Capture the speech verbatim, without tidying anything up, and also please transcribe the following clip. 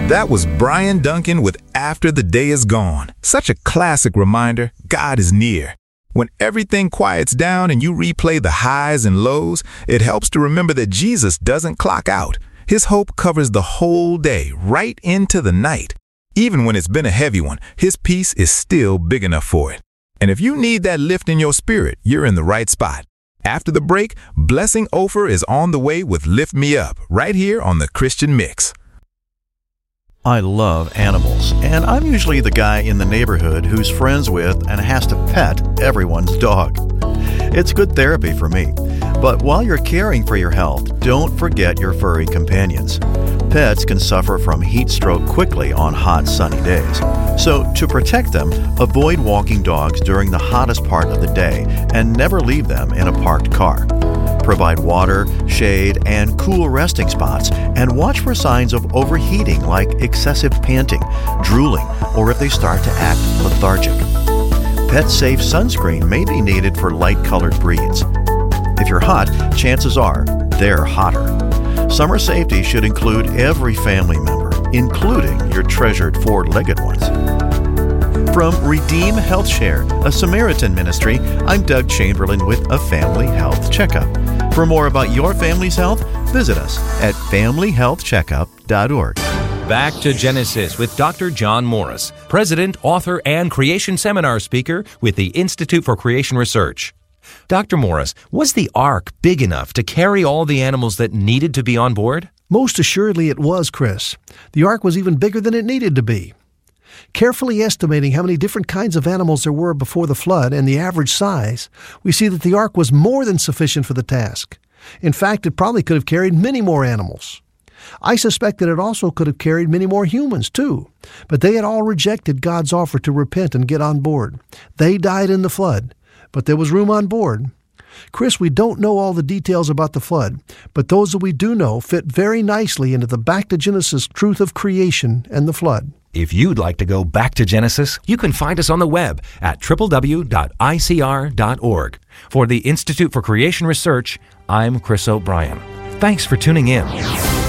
That was Brian Duncan with After the Day Is Gone. Such a classic reminder, God is near. When everything quiets down and you replay the highs and lows, it helps to remember that Jesus doesn't clock out. His hope covers the whole day, right into the night. Even when it's been a heavy one, His peace is still big enough for it. And if you need that lift in your spirit, you're in the right spot. After the break, Blessing Ofer is on the way with Lift Me Up, right here on the Christian Mix. I love animals, and I'm usually the guy in the neighborhood who's friends with and has to pet everyone's dog. It's good therapy for me. But while you're caring for your health, don't forget your furry companions. Pets can suffer from heat stroke quickly on hot, sunny days. So to protect them, avoid walking dogs during the hottest part of the day and never leave them in a parked car. Provide water, shade, and cool resting spots, and watch for signs of overheating like excessive panting, drooling, or if they start to act lethargic. Pet-safe sunscreen may be needed for light-colored breeds. If you're hot, chances are they're hotter. Summer safety should include every family member, including your treasured four-legged ones. From Redeem Health Share, a Samaritan ministry, I'm Doug Chamberlain with a Family Health Checkup. For more about your family's health, visit us at family health checkup dot org. Back to Genesis with Doctor John Morris, president, author, and creation seminar speaker with the Institute for Creation Research. Doctor Morris, was the ark big enough to carry all the animals that needed to be on board? Most assuredly it was, Chris. The ark was even bigger than it needed to be. Carefully estimating how many different kinds of animals there were before the flood and the average size, we see that the ark was more than sufficient for the task. In fact, it probably could have carried many more animals. I suspect that it also could have carried many more humans, too. But they had all rejected God's offer to repent and get on board. They died in the flood, but there was room on board. Chris, we don't know all the details about the flood, but those that we do know fit very nicely into the Back to Genesis truth of creation and the flood. If you'd like to go back to Genesis, you can find us on the web at w w w dot i c r dot org. For the Institute for Creation Research, I'm Chris O'Brien. Thanks for tuning in.